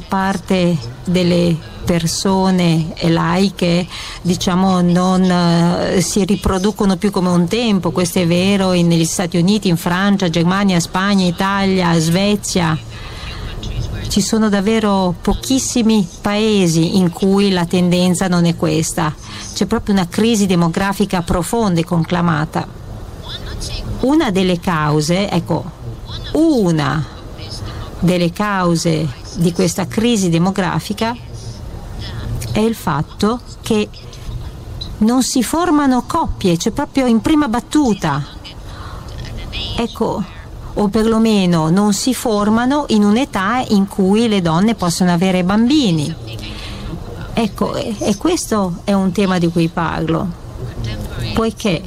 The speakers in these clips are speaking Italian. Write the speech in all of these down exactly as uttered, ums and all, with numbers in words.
parte delle persone laiche, diciamo, non uh, si riproducono più come un tempo. Questo è vero in, negli Stati Uniti, in Francia, Germania, Spagna, Italia, Svezia. Ci sono davvero pochissimi paesi in cui la tendenza non è questa. C'è proprio una crisi demografica profonda e conclamata. Una delle cause, ecco, una delle cause di questa crisi demografica è il fatto che non si formano coppie, cioè proprio in prima battuta. Ecco, o perlomeno non si formano in un'età in cui le donne possono avere bambini. Ecco, e, e questo è un tema di cui parlo, poiché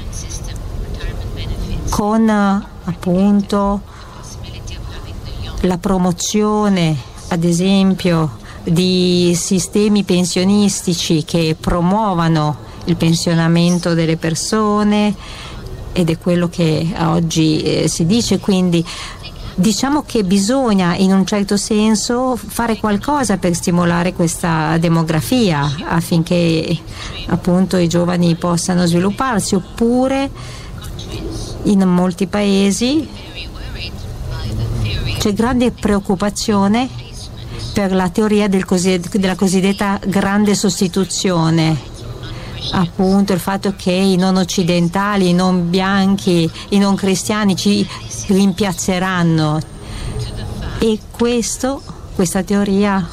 con appunto la promozione, ad esempio, di sistemi pensionistici che promuovano il pensionamento delle persone, ed è quello che oggi eh, si dice, quindi diciamo che bisogna in un certo senso fare qualcosa per stimolare questa demografia affinché appunto i giovani possano svilupparsi, oppure in molti paesi c'è grande preoccupazione per la teoria del così, della cosiddetta grande sostituzione, appunto il fatto che i non occidentali, i non bianchi, i non cristiani ci rimpiazzeranno, e questo, questa teoria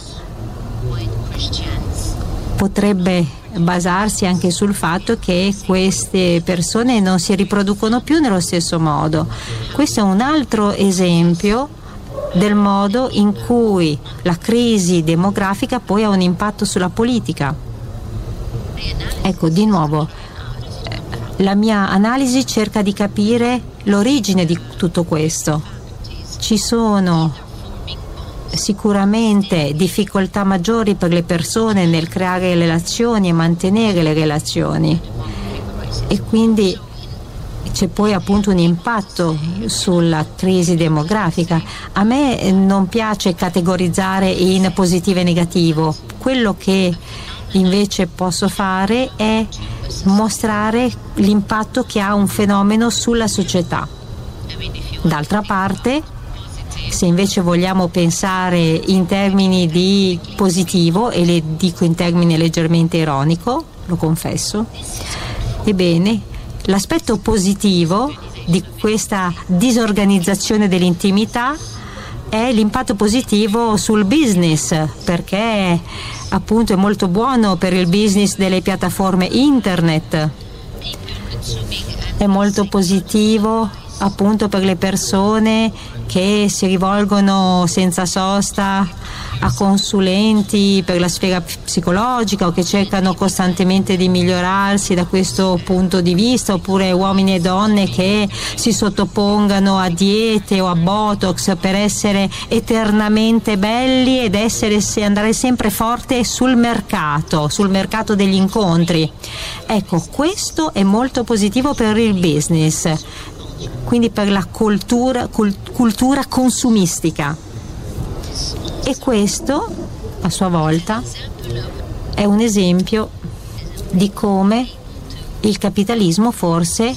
potrebbe basarsi anche sul fatto che queste persone non si riproducono più nello stesso modo. Questo è un altro esempio del modo in cui la crisi demografica poi ha un impatto sulla politica. Ecco, di nuovo, la mia analisi cerca di capire l'origine di tutto questo. Ci sono sicuramente difficoltà maggiori per le persone nel creare relazioni e mantenere le relazioni, e quindi c'è poi appunto un impatto sulla crisi demografica. A me non piace categorizzare in positivo e negativo. Quello che invece posso fare è mostrare l'impatto che ha un fenomeno sulla società. D'altra parte, se invece vogliamo pensare in termini di positivo, e le dico in termini leggermente ironico, lo confesso, ebbene, l'aspetto positivo di questa disorganizzazione dell'intimità è l'impatto positivo sul business, perché appunto è molto buono per il business delle piattaforme internet, è molto positivo appunto per le persone che si rivolgono senza sosta a consulenti per la sfera psicologica o che cercano costantemente di migliorarsi da questo punto di vista, oppure uomini e donne che si sottopongano a diete o a botox per essere eternamente belli ed essere, andare sempre forte sul mercato, sul mercato degli incontri. Ecco, questo è molto positivo per il business, quindi per la cultura, cult- cultura consumistica. E questo, a sua volta, è un esempio di come il capitalismo forse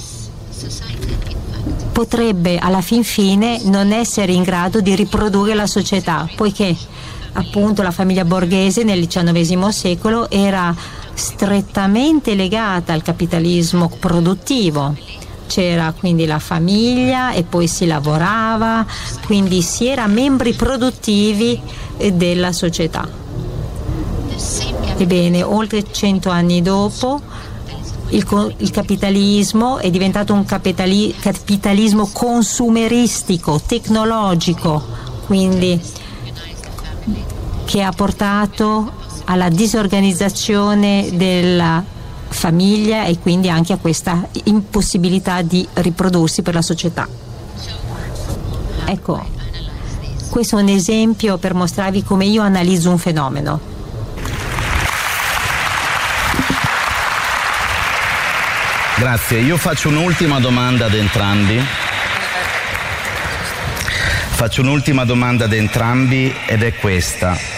potrebbe alla fin fine non essere in grado di riprodurre la società, poiché appunto la famiglia borghese nel diciannovesimo secolo era strettamente legata al capitalismo produttivo. C'era quindi la famiglia e poi si lavorava, quindi si era membri produttivi della società. Ebbene, oltre cento anni dopo, il, il capitalismo è diventato un capitali, capitalismo consumeristico, tecnologico, quindi che ha portato alla disorganizzazione della famiglia e quindi anche a questa impossibilità di riprodursi per la società. Ecco, questo è un esempio per mostrarvi come io analizzo un fenomeno. Grazie, io faccio un'ultima domanda ad entrambi. Faccio un'ultima domanda ad entrambi ed è questa.